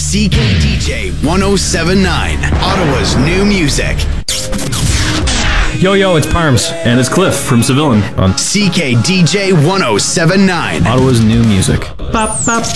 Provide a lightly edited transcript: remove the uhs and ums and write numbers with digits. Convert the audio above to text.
CKDJ 1079, Ottawa's new music. Yo, it's Parms. And it's Cliff from Civilian on CKDJ 1079, Ottawa's new music. Bop, bop.